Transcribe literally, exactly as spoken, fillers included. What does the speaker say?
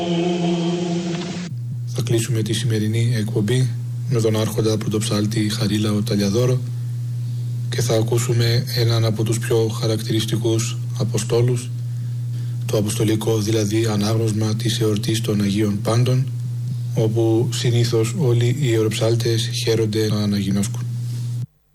Θα κλείσουμε τη σημερινή εκπομπή με τον άρχοντα πρωτοψάλτη Χαρίλαο Ταλιαδόρο και θα ακούσουμε έναν από τους πιο χαρακτηριστικούς αποστόλους, το αποστολικό δηλαδή ανάγνωσμα της εορτής των Αγίων Πάντων, όπου συνήθως όλοι οι ιεροψάλτες χαίρονται να αναγινώσκουν.